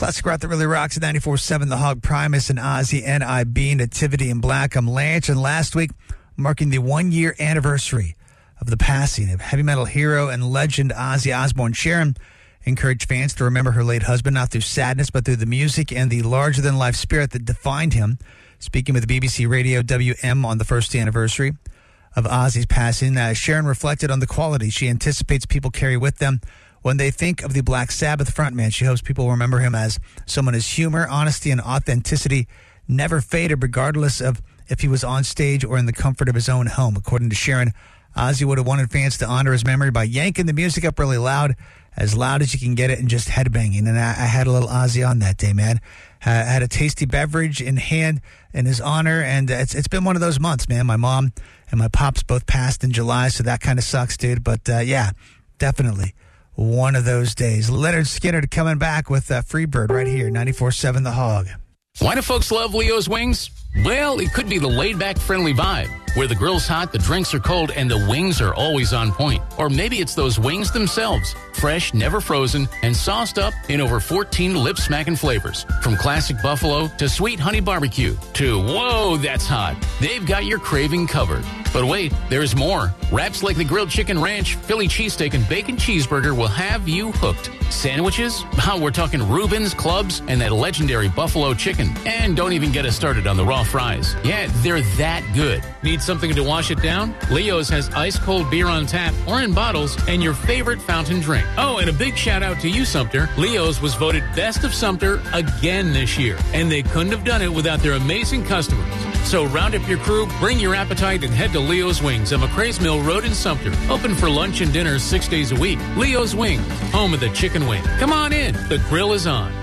Classic rock that really rocks at 94.7 The Hog, Primus and Ozzy, NIB, Nativity in Black. I'm Lance, and last week, marking the 1-year anniversary of the passing of heavy metal hero and legend Ozzy Osbourne. Sharon encouraged fans to remember her late husband, not through sadness, but through the music and the larger-than-life spirit that defined him. Speaking with BBC Radio WM on the first anniversary of Ozzy's passing, Sharon reflected on the qualities she anticipates people carry with them when they think of the Black Sabbath frontman. She hopes people remember him as someone whose humor, honesty, and authenticity never faded, regardless of if he was on stage or in the comfort of his own home. According to Sharon, Ozzy would have wanted fans to honor his memory by yanking the music up really loud as you can get it, and just headbanging. And I had a little Ozzy on that day, man. I had a tasty beverage in hand in his honor, and it's been one of those months, man. My mom and my pops both passed in July, so that kind of sucks, dude. But, yeah, definitely one of those days. Leonard Skinner coming back with Freebird right here, 94.7 The Hog. Why do folks love Leo's Wings? Well, it could be the laid-back, friendly vibe, where the grill's hot, the drinks are cold, and the wings are always on point. Or maybe it's those wings themselves, fresh, never frozen, and sauced up in over 14 lip-smacking flavors. From classic buffalo to sweet honey barbecue to, whoa, that's hot. They've got your craving covered. But wait, there's more. Wraps like the grilled chicken ranch, Philly cheesesteak, and bacon cheeseburger will have you hooked. Sandwiches? Oh, we're talking Reubens, clubs, and that legendary buffalo chicken. And don't even get us started on the raw fries. Yeah, they're that good. Need something to wash it down? Leo's has ice-cold beer on tap or in bottles and your favorite fountain drink. Oh, and a big shout-out to you, Sumter. Leo's was voted Best of Sumter again this year, and they couldn't have done it without their amazing customers. So round up your crew, bring your appetite, and head to Leo's Wings on McCrae's Mill Road in Sumter. Open for lunch and dinner 6 days a week. Leo's Wings, home of the chicken wing. Come on in. The grill is on.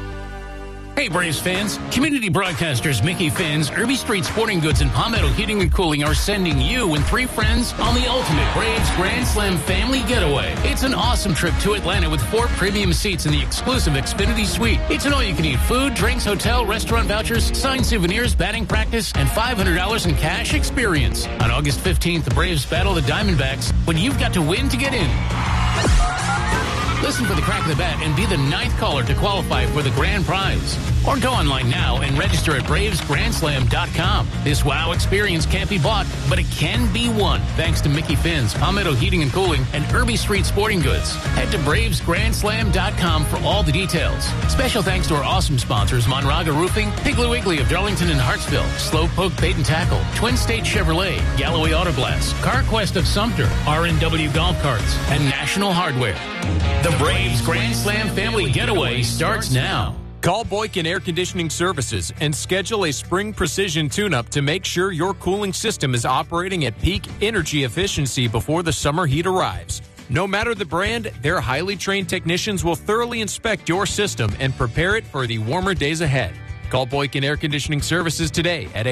Hey, Braves fans. Community broadcasters Mickey Finn's, Irby Street Sporting Goods, and Palmetto Heating and Cooling are sending you and 3 friends on the ultimate Braves Grand Slam family getaway. It's an awesome trip to Atlanta with 4 premium seats in the exclusive Xfinity Suite. It's an all-you-can-eat food, drinks, hotel, restaurant vouchers, signed souvenirs, batting practice, and $500 in cash experience. On August 15th, the Braves battle the Diamondbacks when you've got to win to get in. Listen for the crack of the bat and be the 9th caller to qualify for the grand prize. Or go online now and register at BravesGrandSlam.com. This wow experience can't be bought, but it can be won. Thanks to Mickey Finn's, Palmetto Heating and Cooling, and Irby Street Sporting Goods. Head to BravesGrandSlam.com for all the details. Special thanks to our awesome sponsors, Monraga Roofing, Piggly Wiggly of Darlington and Hartsville, Slowpoke Bait and Tackle, Twin State Chevrolet, Galloway Autoblast, CarQuest of Sumter, RNW Golf Carts, and National Hardware. The Braves Grand Slam Family Getaway starts now. Call Boykin Air Conditioning Services and schedule a spring precision tune-up to make sure your cooling system is operating at peak energy efficiency before the summer heat arrives. No matter the brand, their highly trained technicians will thoroughly inspect your system and prepare it for the warmer days ahead. Call Boykin Air Conditioning Services today at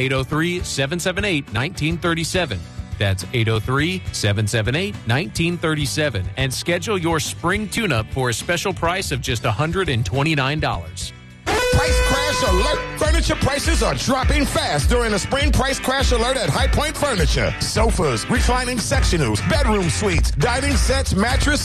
803-778-1937. That's 803-778-1937. And schedule your spring tune-up for a special price of just $129. Price crash alert. Furniture prices are dropping fast during the spring price crash alert at High Point Furniture. Sofas, reclining sectionals, bedroom suites, dining sets, mattress,